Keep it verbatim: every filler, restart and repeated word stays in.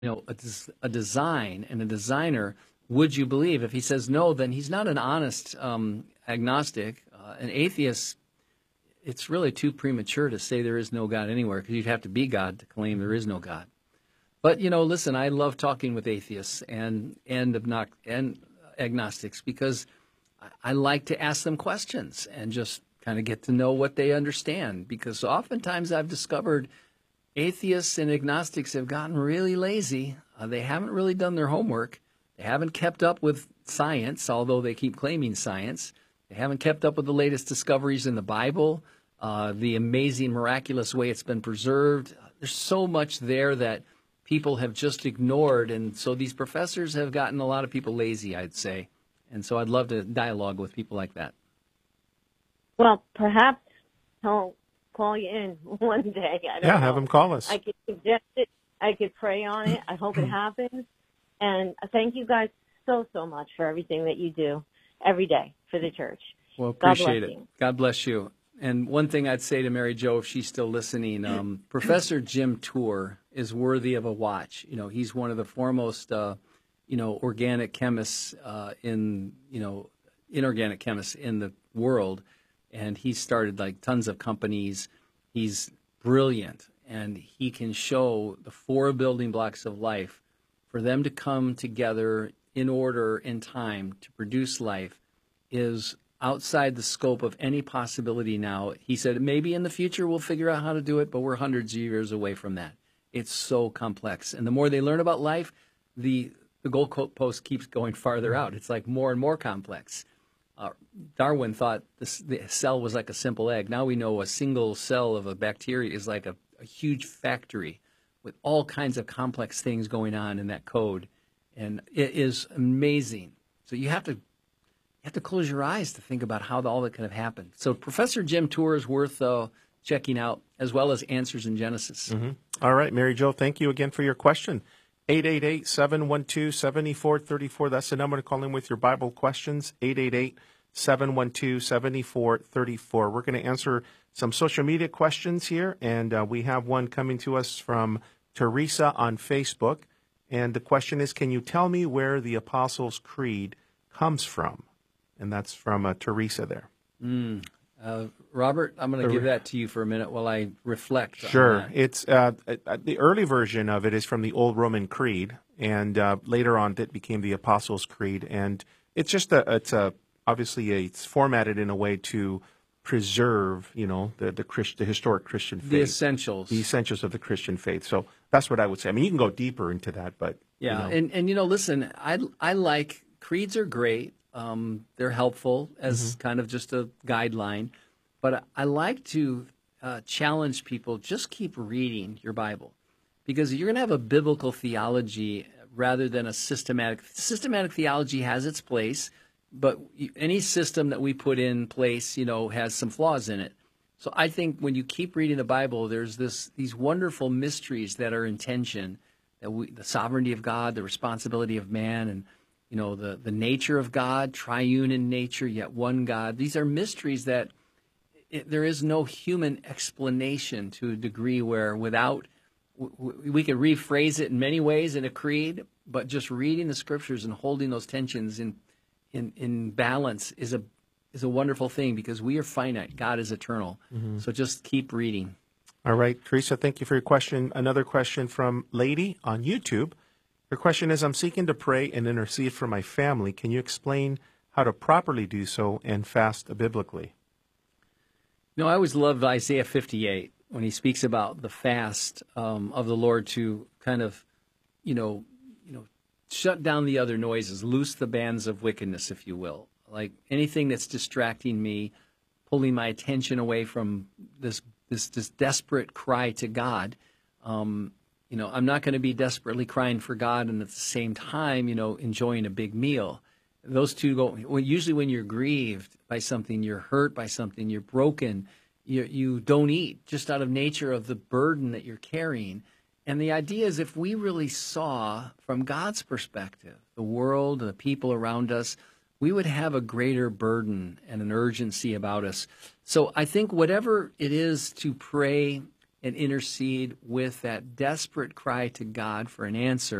you know, a, des- a design and a designer, would you believe? If he says no, then he's not an honest um, agnostic. Uh, an atheist, it's really too premature to say there is no God anywhere, because you'd have to be God to claim there is no God. But, you know, listen, I love talking with atheists and and, agno- and agnostics, because I, I like to ask them questions and just kind of get to know what they understand, because oftentimes I've discovered atheists and agnostics have gotten really lazy. Uh, they haven't really done their homework. They haven't kept up with science, although they keep claiming science. They haven't kept up with the latest discoveries in the Bible, uh, the amazing, miraculous way it's been preserved. There's so much there that people have just ignored, and so these professors have gotten a lot of people lazy, I'd say. And so I'd love to dialogue with people like that. Well, perhaps he'll call you in one day. I don't Yeah, know. have him call us. I could suggest it. I could pray on it. I hope it happens. And thank you guys so, so much for everything that you do every day for the church. Well, God appreciate bless it. you. God bless you. And one thing I'd say to Mary Jo, if she's still listening, um, Professor Jim Tour is worthy of a watch. You know, he's one of the foremost, uh, you know, organic chemists uh, in, you know, inorganic chemists in the world. And he's started like tons of companies. He's brilliant, and he can show the four building blocks of life for them to come together in order in time to produce life is outside the scope of any possibility now. He said maybe in the future we'll figure out how to do it, but we're hundreds of years away from that. It's so complex. And the more they learn about life, the the goalpost keeps going farther out. It's like more and more complex. Uh, Darwin thought this, the cell was like a simple egg. Now we know a single cell of a bacteria is like a, a huge factory with all kinds of complex things going on in that code. And it is amazing. So you have to you have to close your eyes to think about how all that could have happened. So Professor Jim Tour is worth uh, checking out, as well as Answers in Genesis. Mm-hmm. All right, Mary Jo, thank you again for your question. eight eight eight, seven one two, seven four three four. That's the number to call in with your Bible questions, eight eight eight, seven one two, seven four three four. We're going to answer some social media questions here, and uh, we have one coming to us from Teresa on Facebook. And the question is, can you tell me where the Apostles' Creed comes from? And that's from uh, Teresa there. Mm. Uh, Robert, I'm going to give that to you for a minute while I reflect. Sure. On that. It's uh, uh, the early version of it is from the Old Roman Creed, and uh, later on it became the Apostles' Creed. And it's just a, it's a obviously a, it's formatted in a way to preserve, you know, the the, Christ, the historic Christian faith, the essentials, the essentials of the Christian faith. So that's what I would say. I mean, you can go deeper into that, but yeah, you know. and and you know, listen, I I like creeds are great. Um, they're helpful as mm-hmm. kind of just a guideline, but I like to uh, challenge people, just keep reading your Bible, because you're going to have a biblical theology rather than a systematic. Systematic theology has its place, but any system that we put in place, you know, has some flaws in it. So I think when you keep reading the Bible, there's this these wonderful mysteries that are in tension, that we, the sovereignty of God, the responsibility of man, and you know, the, the nature of God, triune in nature, yet one God. These are mysteries that it, there is no human explanation to a degree where without, w- we could rephrase it in many ways in a creed, but just reading the scriptures and holding those tensions in in, in balance is a is a wonderful thing, because we are finite. God is eternal. Mm-hmm. So just keep reading. All right, Teresa, thank you for your question. Another question from Lady on YouTube. Her question is, I'm seeking to pray and intercede for my family. Can you explain how to properly do so and fast biblically? No, I always loved Isaiah fifty-eight when he speaks about the fast um, of the Lord to kind of, you know, you know, shut down the other noises, loose the bands of wickedness, if you will. Like anything that's distracting me, pulling my attention away from this this, this desperate cry to God. Um, You know, I'm not going to be desperately crying for God and at the same time, you know, enjoying a big meal. Those two go. Well, usually when you're grieved by something, you're hurt by something, you're broken, you, you don't eat just out of nature of the burden that you're carrying. And the idea is, if we really saw from God's perspective the world and the people around us, we would have a greater burden and an urgency about us. So I think whatever it is to pray and intercede with that desperate cry to God for an answer.